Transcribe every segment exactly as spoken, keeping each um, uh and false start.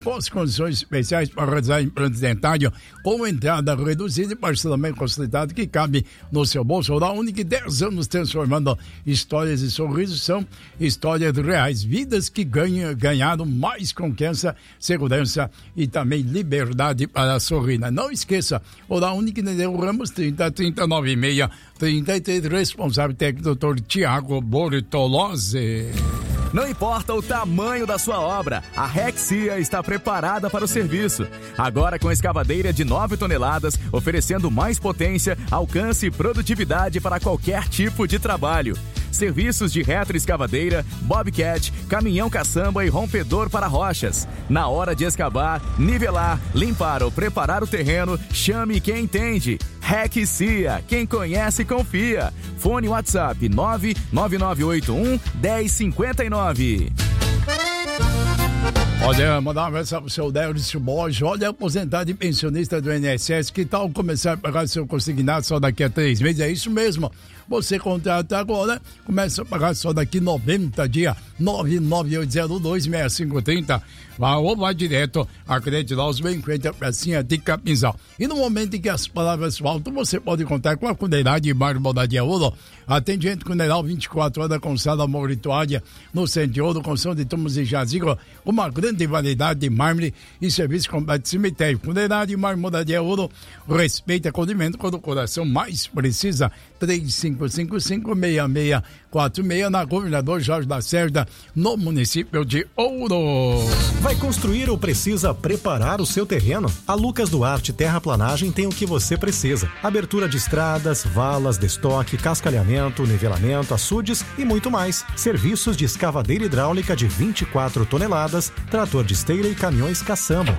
com as condições especiais para realizar implante dentário com entrada reduzida e parcelamento consolidado que cabe no seu bolso. Da Única, dez anos transformando histórias e sorrisos, são histórias reais, vidas que ganham, ganharam mais confiança, segurança e também liberdade para sorrir. Não esqueça, o da Única, Nereu Ramos, trinta, trinta, noventa e seis, trinta e três, responsável técnico, doutor Tiago Bortolozzi. Não importa o tamanho da sua obra, a Rexia está preparada para o serviço. Agora com escavadeira de nove toneladas, oferecendo mais potência, alcance e produtividade para qualquer tipo de trabalho. Serviços de retroescavadeira, bobcat, caminhão caçamba e rompedor para rochas. Na hora de escavar, nivelar, limpar ou preparar o terreno, chame quem entende. Rexia, quem conhece confia. Fone WhatsApp nove nove nove oito um, um zero cinco nove. Olha, mandar uma mensagem pro seu Décio Borges. Olha, aposentado e pensionista do I N S S, que tal começar a pagar seu consignado só daqui a três meses? É isso mesmo. Você contrata agora, começa a pagar só daqui noventa dias. nove nove oito zero dois, seis cinco três zero. Vai ou vai direto a Credilaus, bem em frente à pracinha de Capinzal. E no momento em que as palavras faltam, você pode contar com a Cuneirade e Mármore da Ouro. Atendimento Cuneiral vinte e quatro horas com sala mortuária no Centro de Ouro, com som de túmulos e jazigo, uma grande variedade de mármore e serviço completo de cemitério. Cuneirade e Mármore da Ouro, respeita acolhimento quando o coração mais precisa. três cinco cinco cinco, seis seis quatro seis na Governador Jorge Lacerda, no município de Ouro. Vai construir ou precisa preparar o seu terreno? A Lucas Duarte Terraplanagem tem o que você precisa. Abertura de estradas, valas, destoque, cascalhamento, nivelamento, açudes e muito mais. Serviços de escavadeira hidráulica de vinte e quatro toneladas, trator de esteira e caminhões caçamba.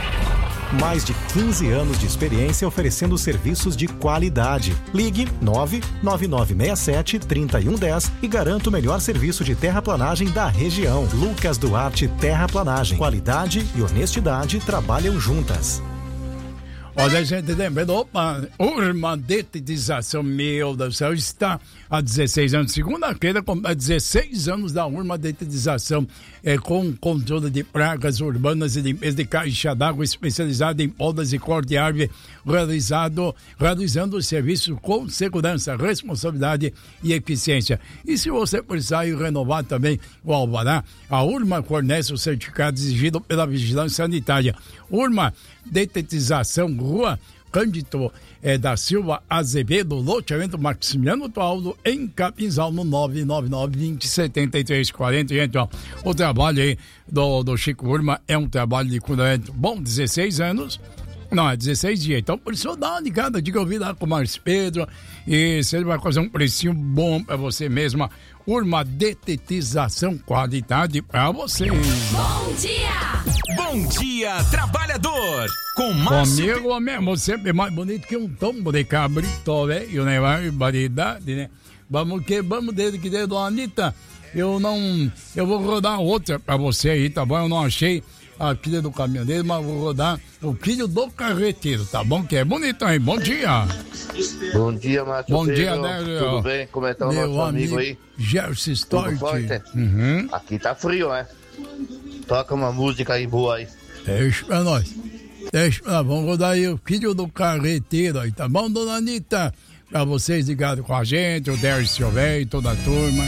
Mais de quinze anos de experiência oferecendo serviços de qualidade. Ligue nove nove nove seis sete, três um um zero e garanta o melhor serviço de terraplanagem da região. Lucas Duarte Terraplanagem. Qualidade e honestidade trabalham juntas. Olha, gente, lembrando, opa, Urma Detetização, meu Deus do céu, está há dezesseis anos. Segunda-feira, há dezesseis anos da Urma Detetização, é, com controle de pragas urbanas e limpeza de caixa d'água especializada em podas e corte de árvore, realizado, realizando o serviço com segurança, responsabilidade e eficiência. E se você precisar renovar também o alvará, a Urma fornece o certificado exigido pela Vigilância Sanitária. Urma Detetização, Rua Cândido é, da Silva Azevedo, loteamento Maximiliano Paulo, em Capinzal, no nove nove nove, vinte, setenta e três, quarenta. Gente, ó, o trabalho aí do, do Chico Urma é um trabalho de cuidamento bom, dezesseis anos. Não, é dezesseis dias. Então, por isso, dá uma ligada, diga eu vi lá com o Márcio Pedro. E se ele vai fazer um precinho bom pra você mesma. Urma Detetização, qualidade pra você. Bom dia! Bom dia, trabalhador! Com Márcio... Comigo mesmo, sempre mais bonito que um tombo de cabrito, velho, né? Variedade, né? Vamos que vamos desde que desde a Anitta. Eu não... Eu vou rodar outra pra você aí, tá bom? Eu não achei a filha do caminhoneiro, mas vou rodar o filho do carreteiro, tá bom? Que é bonito, hein? Bom dia! Bom dia, Márcio. Bom Pedro. dia, né? Tudo bem? Como é que tá o meu nosso amigo, amigo aí? Gerson Stort. Uhum. Aqui tá frio, né? Toca uma música aí boa aí. Deixa pra nós. Deixa pra nós. Vamos rodar aí o filho do carreteiro aí, tá bom, dona Anitta? Pra vocês ligados com a gente, o Dércio Velho, toda a turma.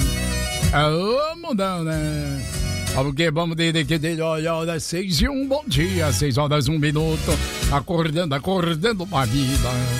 Alô, mundão, né? Porque vamos desde que dele, olha, olha, seis e um, bom dia, seis horas, um minuto, acordando, acordando uma vida.